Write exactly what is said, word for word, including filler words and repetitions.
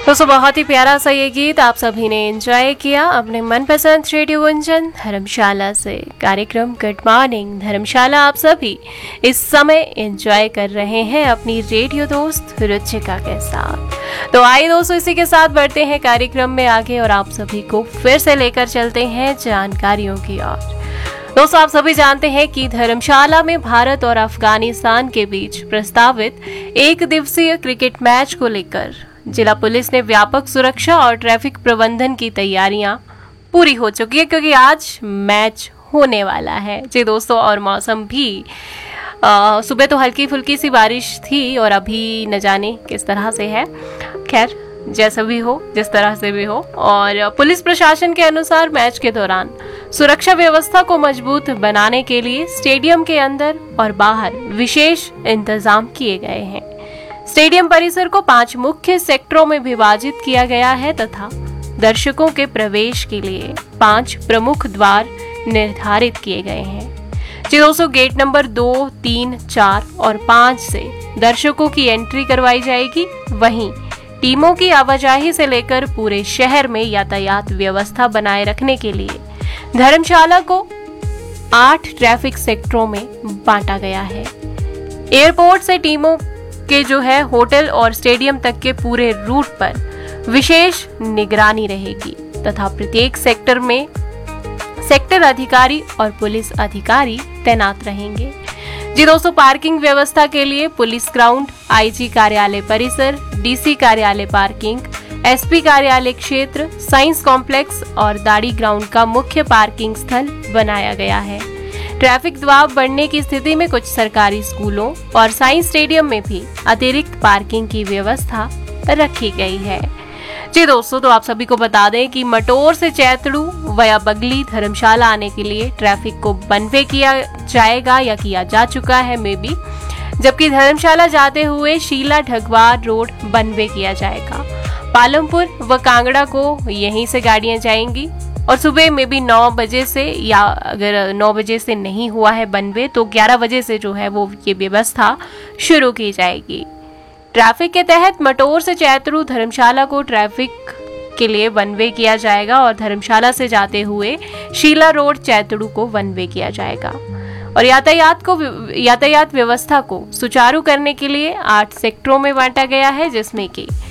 दोस्तों बहुत ही प्यारा सा ये गीत आप सभी ने एंजॉय किया अपने मनपसंद रेडियो गुंजन धर्मशाला से। कार्यक्रम गुड मॉर्निंग धर्मशाला आप सभी इस समय एंजॉय कर रहे हैं अपनी रेडियो दोस्त रुचिका के साथ। तो आइए दोस्तों इसी के साथ बढ़ते हैं कार्यक्रम में आगे और आप सभी को फिर से लेकर चलते हैं जानकारियों की ओर। दोस्तों आप सभी जानते हैं कि धर्मशाला में भारत और अफगानिस्तान के बीच प्रस्तावित एक दिवसीय क्रिकेट मैच को लेकर जिला पुलिस ने व्यापक सुरक्षा और ट्रैफिक प्रबंधन की तैयारियां पूरी हो चुकी है, क्योंकि आज मैच होने वाला है जी दोस्तों। और मौसम भी आ, सुबह तो हल्की फुल्की सी बारिश थी और अभी न जाने किस तरह से है। खैर जैसा भी हो, जिस तरह से भी हो। और पुलिस प्रशासन के अनुसार मैच के दौरान सुरक्षा व्यवस्था को मजबूत बनाने के लिए स्टेडियम के अंदर और बाहर विशेष इंतजाम किए गए हैं। स्टेडियम परिसर को पांच मुख्य सेक्टरों में विभाजित किया गया है तथा दर्शकों के प्रवेश के लिए पांच प्रमुख द्वार निर्धारित किए गए हैं। जी दोस्तों, गेट नंबर दो, तीन, चार और पांच से दर्शकों की एंट्री करवाई जाएगी। वहीं टीमों की आवाजाही से लेकर पूरे शहर में यातायात व्यवस्था बनाए रखने के लिए धर्मशाला को आठ ट्रैफिक सेक्टरों में बांटा गया है। एयरपोर्ट से टीमों के जो है होटल और स्टेडियम तक के पूरे रूट पर विशेष निगरानी रहेगी तथा प्रत्येक सेक्टर में सेक्टर अधिकारी और पुलिस अधिकारी तैनात रहेंगे। जी दोस्तों, पार्किंग व्यवस्था के लिए पुलिस ग्राउंड, आईजी कार्यालय परिसर, डीसी कार्यालय पार्किंग, एसपी कार्यालय क्षेत्र, साइंस कॉम्प्लेक्स और दाड़ी ग्राउंड का मुख्य पार्किंग स्थल बनाया गया है। ट्रैफिक दबाव बढ़ने की स्थिति में कुछ सरकारी स्कूलों और साइंस स्टेडियम में भी अतिरिक्त पार्किंग की व्यवस्था रखी गई है। जी दोस्तों, तो आप सभी को बता दें कि मटोर से चैतड़ू वया बगली धर्मशाला आने के लिए ट्रैफिक को वन वे किया जाएगा या किया जा चुका है मे बी, जबकि धर्मशाला जाते हुए शीला ढगवार रोड वन वे किया जाएगा। पालमपुर व कांगड़ा को यहीं से गाड़ियां जाएंगी और सुबह में भी नौ बजे से, या अगर नौ बजे से नहीं हुआ है वन वे तो ग्यारह बजे से जो है वो ये व्यवस्था शुरू की जाएगी। ट्रैफिक के तहत मटोर से चैतरू धर्मशाला को ट्रैफिक के लिए वन वे किया जाएगा और धर्मशाला से जाते हुए शीला रोड चैतड़ू को वन वे किया जाएगा। और यातायात को यातायात व्यवस्था को सुचारू करने के लिए आठ सेक्टरों में बांटा गया है, जिसमें कि